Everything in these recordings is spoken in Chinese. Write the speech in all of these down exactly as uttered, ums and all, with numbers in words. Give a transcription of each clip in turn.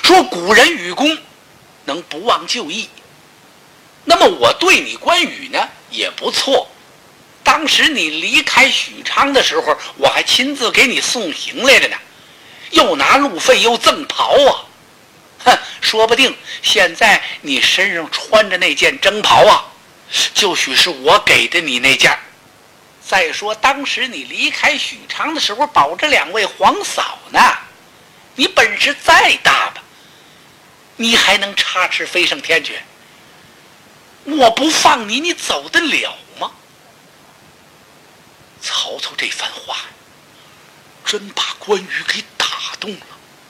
说古人与公能不忘旧义，那么我对你关羽呢也不错。当时你离开许昌的时候，我还亲自给你送行来着呢，又拿路费又赠袍啊。哼，说不定现在你身上穿着那件征袍啊，就许是我给的你那件。再说当时你离开许昌的时候保着两位皇嫂呢，你本事再大吧，你还能插翅飞上天去？我不放你，你走得了吗？曹操这番话真把关羽给打动了。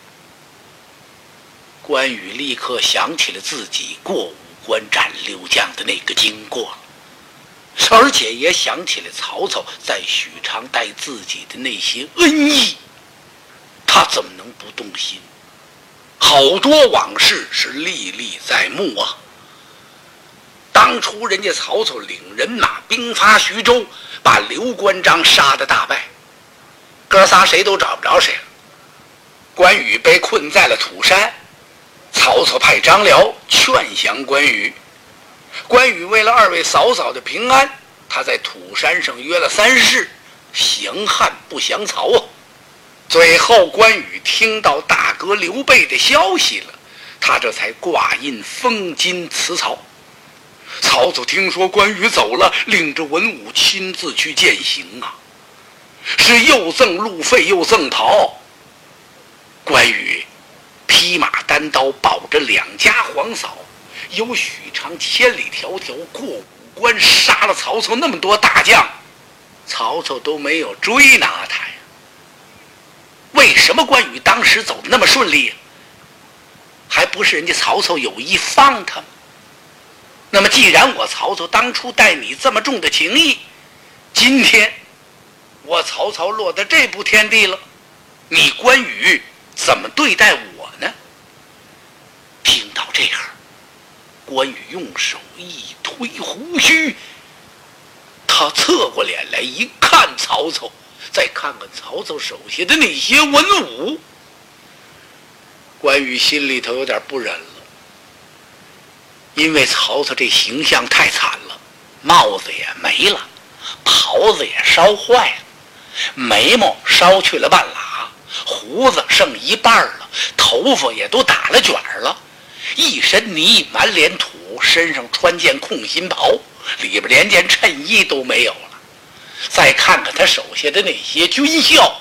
关羽立刻想起了自己过五关斩六将的那个经过，而且也想起了曹操在许昌待自己的那些恩义，他怎么能不动心？好多往事是历历在目啊。当初人家曹操领人马兵发徐州，把刘关张杀得大败，哥仨谁都找不着谁了。关羽被困在了土山，曹操派张辽劝降关羽。关羽为了二位嫂嫂的平安，他在土山上约了三世，降汉不降曹啊。最后关羽听到大哥刘备的消息了，他这才挂印封金辞曹。曹操听说关羽走了，领着文武亲自去践行啊，是又赠路费又赠袍。关羽披马单刀保着两家皇嫂，由许昌千里迢迢过五关，杀了曹操那么多大将，曹操都没有追拿他呀。为什么关羽当时走得那么顺利？还不是人家曹操有意放他吗？那么既然我曹操当初待你这么重的情义，今天我曹操落到这步田地了，你关羽怎么对待我呢？听到这样，关羽用手一推胡须，他侧过脸来一看曹操，再看看曹操手下的那些文武，关羽心里头有点不忍了。因为曹操这形象太惨了，帽子也没了，袍子也烧坏了，眉毛烧去了半拉，胡子剩一半了，头发也都打了卷了，一身泥满脸土，身上穿件空心袍，里边连件衬衣都没有了。再看看他手下的那些军校，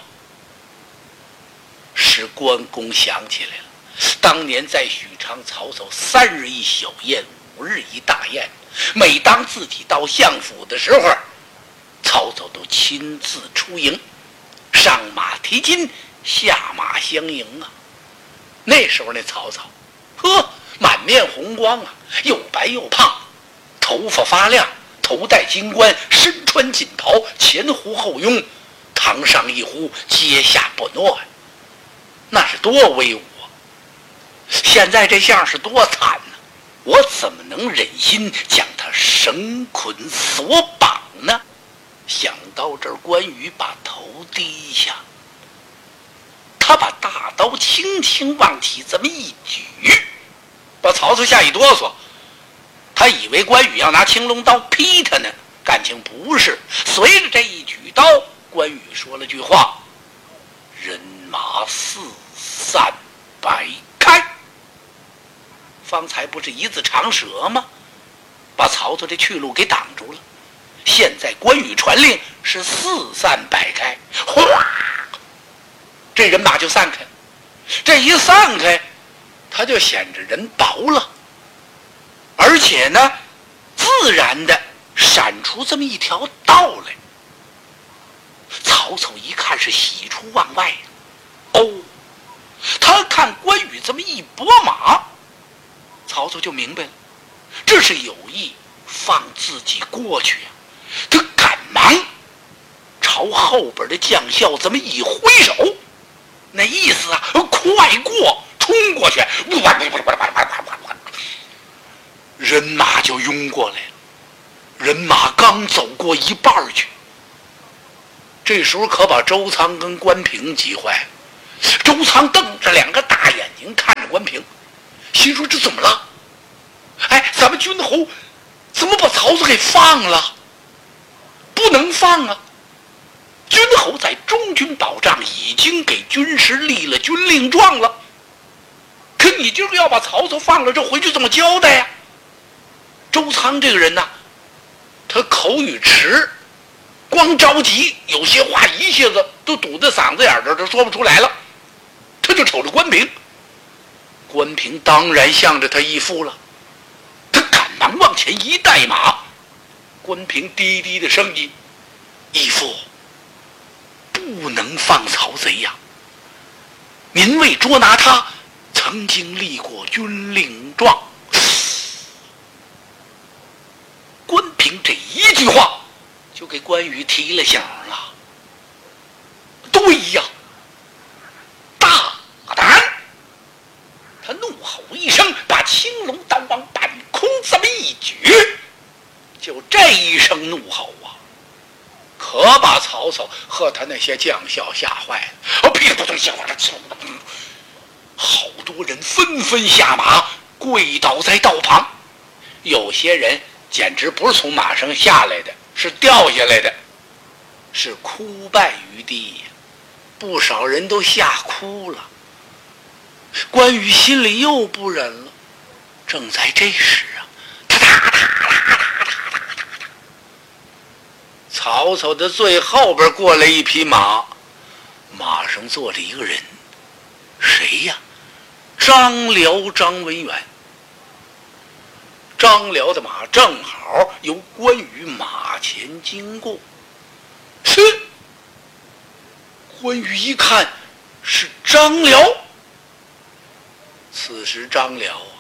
使关公想起来了，当年在许昌，曹操三日一小宴，五日一大宴，每当自己到相府的时候，曹操都亲自出迎，上马提金，下马相迎啊。那时候那曹操呵，满面红光啊，又白又胖，头发发亮，头戴金冠，身穿锦袍，前呼后拥，堂上一呼，阶下不诺呀，那是多威武啊！现在这相是多惨呢、啊！我怎么能忍心将他绳捆索绑呢？想到这儿，关羽把头低下，他把大刀轻轻往起这么一举，把曹操吓一哆嗦。他以为关羽要拿青龙刀劈他呢，感情不是。随着这一举刀，关羽说了句话：“人马四散摆开。”方才不是一字长蛇吗？把曹操的去路给挡住了。现在关羽传令是四散摆开，哗，这人马就散开。这一散开，他就显着人薄了，而且呢，自然的闪出这么一条道来。曹操一看是喜出望外，哦，他看关羽这么一拨马，曹操就明白了，这是有意放自己过去呀、啊。他赶忙朝后边的将校这么一挥手，那意思啊，快过，冲过去，人马就拥过来了。人马刚走过一半去，这时候可把周仓跟关平急坏了。周仓瞪着两个大眼睛看着关平， 心说这怎么了？哎，咱们君侯怎么把曹操给放了？不能放啊！君侯在中军保障已经给军师立了军令状了，可你就是要把曹操放了，这回去怎么交代呀？周仓这个人呢，他口语迟，光着急，有些话一下子都堵在嗓子眼这儿，都说不出来了。他就瞅着关平，关平当然向着他义父了，他赶忙往前一带马。关平低低的声音：“义父，不能放曹贼呀！您为捉拿他，曾经立过军令状。”关平这一句话就给关羽提了醒了。对呀，大胆！他怒吼一声，把青龙刀往半空这么一举，就这一声怒吼啊，可把曹操和他那些将校吓坏了。噼里啪啦，好多人纷纷下马，跪倒在道旁。有些人简直不是从马上下来的，是掉下来的，是哭败于地呀。不少人都吓哭了。关羽心里又不忍了。正在这时啊，哒哒哒哒哒哒哒哒，曹操的最后边过来一匹马，马上坐着一个人，谁呀？张辽张文远。张辽的马正好由关羽马前经过，是关羽一看是张辽。此时张辽啊，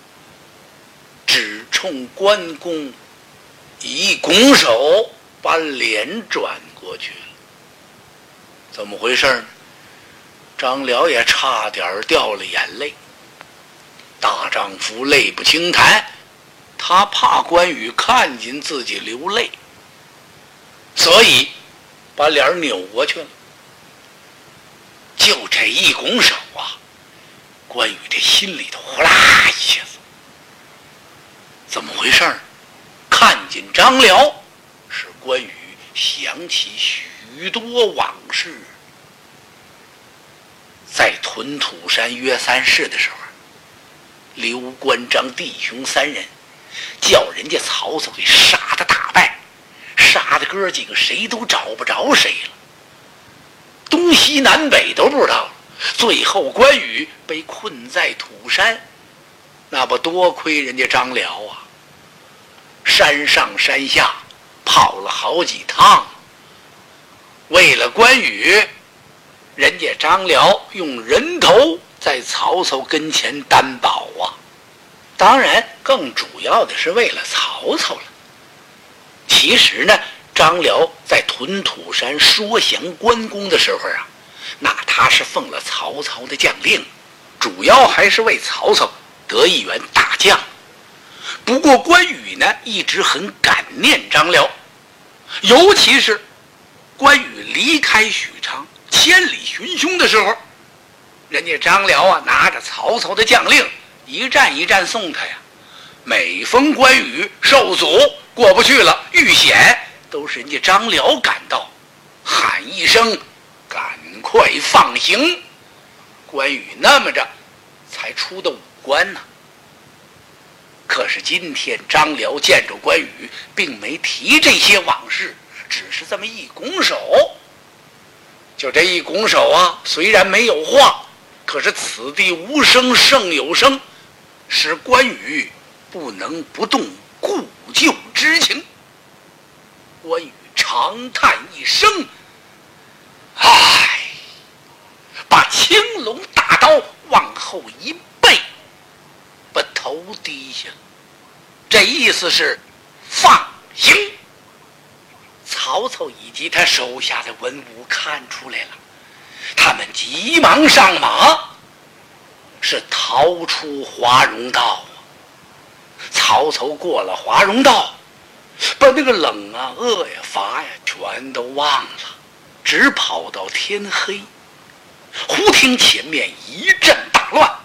只冲关公一拱手，把脸转过去了。怎么回事呢？张辽也差点掉了眼泪。大丈夫泪不轻弹，他怕关羽看见自己流泪，所以把脸扭过去了。就这一拱手啊，关羽这心里头呼啦一下子，怎么回事？看见张辽，使关羽想起许多往事。在屯土山约三世的时候，刘关张弟兄三人叫人家曹操给杀得大败，杀的哥几个谁都找不着谁了，东西南北都不知道了。最后关羽被困在土山，那不多亏人家张辽啊，山上山下跑了好几趟。为了关羽，人家张辽用人头在曹操跟前担保啊。当然更主要的是为了曹操了。其实呢，张辽在屯土山说降关公的时候啊，那他是奉了曹操的将令，主要还是为曹操得一员大将。不过关羽呢，一直很感念张辽，尤其是关羽离开许昌千里寻凶的时候，人家张辽啊拿着曹操的将令一站一站送他呀。每逢关羽受阻过不去了，遇险，都是人家张辽赶到，喊一声赶快放行，关羽那么着才出的五关呢。可是今天张辽见着关羽，并没提这些往事，只是这么一拱手。就这一拱手啊，虽然没有话，可是此地无声胜有声，使关羽不能不动故旧之情。关羽长叹一声，唉，把青龙大刀往后一背，把头低下，这意思是放行。曹操以及他手下的文武看出来了，他们急忙上马，是逃出华容道。曹操过了华容道，把那个冷啊、饿呀、乏呀全都忘了，只跑到天黑。忽听前面一阵大乱，